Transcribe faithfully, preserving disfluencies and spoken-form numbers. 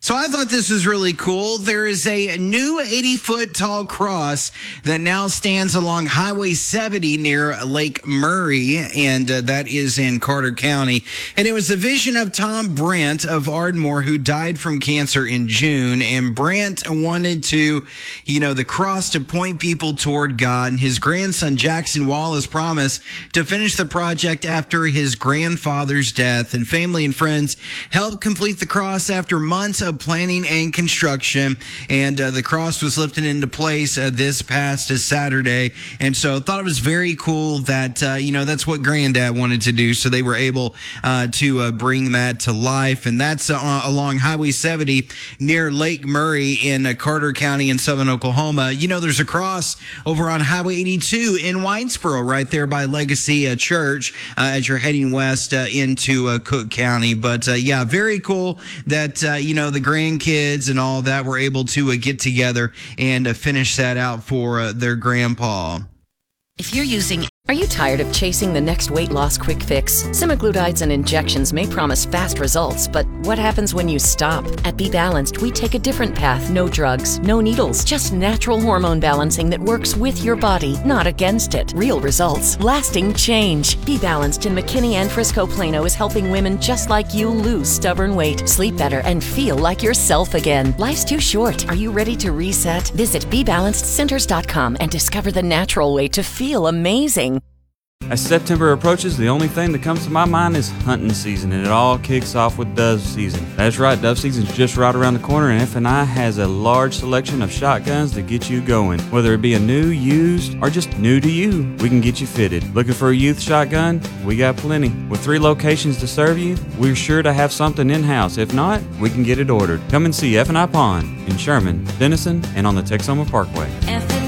So I thought this was really cool. There is a new eighty-foot tall cross that now stands along Highway seventy near Lake Murray, and uh, that is in Carter County. And it was the vision of Tom Brandt of Ardmore, who died from cancer in June. And Brandt wanted to, you know, the cross to point people toward God. And his grandson, Jackson Wallace, promised to finish the project after his grandfather's death. And family and friends helped complete the cross after months of planning and construction, and uh, the cross was lifted into place uh, this past uh, Saturday. And so I thought it was very cool that uh, you know that's what Granddad wanted to do, so they were able uh, to uh, bring that to life. And that's uh, along Highway seventy near Lake Murray in uh, Carter County in southern Oklahoma. You know, there's a cross over on Highway eighty-two in Whitesboro, right there by Legacy uh, Church uh, as you're heading west uh, into uh, Cook County. But uh, yeah, very cool that uh, you know the grandkids and all that were able to uh, get together and uh, finish that out for uh, their grandpa. If you're using... Are you tired of chasing the next weight loss quick fix? Semaglutides and injections may promise fast results, but what happens when you stop? At Be Balanced, we take a different path. No drugs, no needles, just natural hormone balancing that works with your body, not against it. Real results, lasting change. Be Balanced in McKinney and Frisco Plano is helping women just like you lose stubborn weight, sleep better, and feel like yourself again. Life's too short. Are you ready to reset? Visit be balanced centers dot com and discover the natural way to feel amazing. As September approaches, the only thing that comes to my mind is hunting season, and it all kicks off with dove season. That's right, dove season's just right around the corner, and F and I has a large selection of shotguns to get you going. Whether it be a new, used, or just new to you, we can get you fitted. Looking for a youth shotgun? We got plenty. With three locations to serve you, we're sure to have something in-house. If not, we can get it ordered. Come and see F and I Pawn in Sherman, Denison, and on the Texoma Parkway. F-